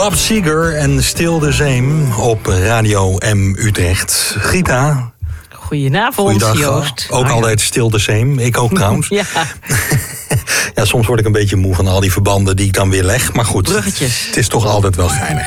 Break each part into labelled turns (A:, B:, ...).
A: Bob Seger en Still the Same op Radio M Utrecht. Gita.
B: Goedenavond,
A: Goeiedag,
B: Joost.
A: Ook altijd Still the Same. Ik ook trouwens.
B: Ja.
A: Ja, soms word ik een beetje moe van al die verbanden die ik dan weer leg. Maar goed,
B: Bruggetjes.
A: Het is toch altijd wel geinig.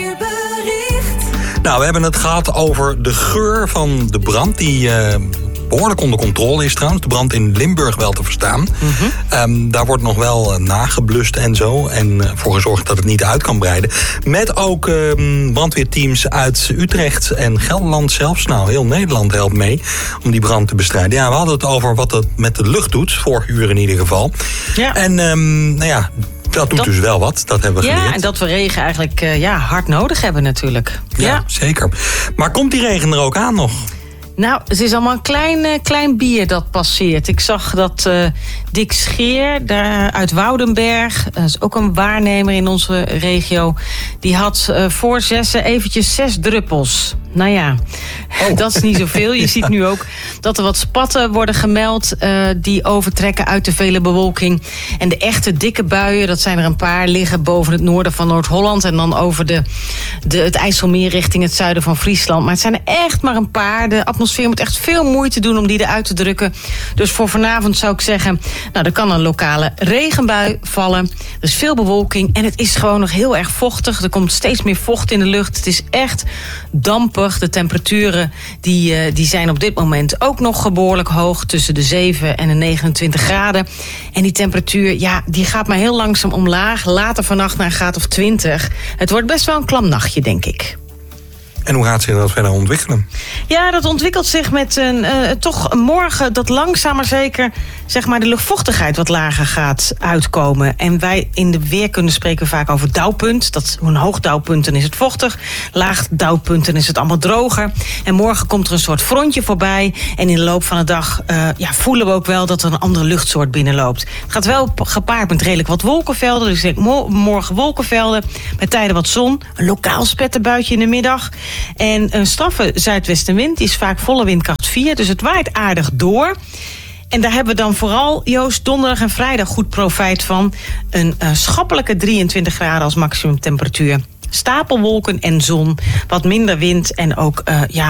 A: Nou, we hebben het gehad over de geur van de brand die behoorlijk onder controle is trouwens. De brand in Limburg wel te verstaan. Daar wordt nog wel nageblust en zo. En voor gezorgd dat het niet uit kan breiden. Met ook brandweerteams uit Utrecht en Gelderland zelfs. Nou, heel Nederland helpt mee om die brand te bestrijden. Ja, we hadden het over wat het met de lucht doet. Vorig uur in ieder geval. Ja. En nou ja, dat doet dus wel wat. Dat hebben we geleerd.
B: Ja, en dat we regen eigenlijk hard nodig hebben natuurlijk.
A: Ja, zeker. Maar komt die regen er ook aan nog?
B: Nou, het is allemaal een klein bier dat passeert. Ik zag dat Dick Scheer daar uit Woudenberg, dat is ook een waarnemer in onze regio, die had voor 6 eventjes 6 druppels. Nou ja, dat is niet zoveel. Je ziet nu ook dat er wat spatten worden gemeld die overtrekken uit de vele bewolking. En de echte dikke buien, dat zijn er een paar, liggen boven het noorden van Noord-Holland en dan over het IJsselmeer richting het zuiden van Friesland. Maar het zijn er echt maar een paar. De atmosfeer moet echt veel moeite doen om die eruit te drukken. Dus voor vanavond zou ik zeggen, nou, er kan een lokale regenbui vallen. Er is veel bewolking en het is gewoon nog heel erg vochtig. Er komt steeds meer vocht in de lucht. Het is echt dampig. De temperaturen die zijn op dit moment ook nog behoorlijk hoog. Tussen de 7 en de 29 graden. En die temperatuur, ja, die gaat maar heel langzaam omlaag. Later vannacht naar een graad of 20. Het wordt best wel een klam nachtje, denk ik.
A: En hoe gaat zich dat verder ontwikkelen?
B: Ja, dat ontwikkelt zich met toch morgen dat langzaam maar zeker, zeg maar, de luchtvochtigheid wat lager gaat uitkomen. En wij in de weerkunde spreken vaak over dauwpunt. Dat een hoog dauwpunt, dan is het vochtig. Laag dauwpunt, dan is het allemaal droger. En morgen komt er een soort frontje voorbij. En in de loop van de dag voelen we ook wel dat er een andere luchtsoort binnenloopt. Het gaat wel gepaard met redelijk wat wolkenvelden. Dus ik denk morgen wolkenvelden. Met tijden wat zon. Een lokaal spetterbuitje in de middag. En een straffe zuidwestenwind, die is vaak volle windkracht 4. Dus het waait aardig door. En daar hebben we dan vooral, Joost, donderdag en vrijdag goed profijt van. Een schappelijke 23 graden als maximumtemperatuur. Stapelwolken en zon, wat minder wind en ook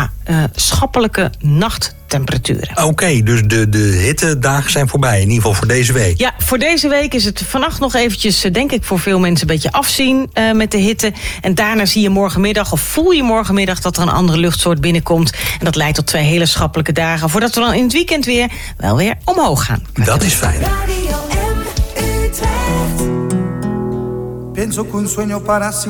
B: schappelijke nachttemperaturen.
A: Oké, dus de hittedagen zijn voorbij, in ieder geval voor deze week.
B: Ja, voor deze week is het vannacht nog eventjes, denk ik, voor veel mensen een beetje afzien met de hitte. En daarna zie je morgenmiddag, of voel je morgenmiddag, dat er een andere luchtsoort binnenkomt. En dat leidt tot 2 hele schappelijke dagen, voordat we dan in het weekend wel weer omhoog gaan.
A: Dat is fijn.
C: Penso que un sueño para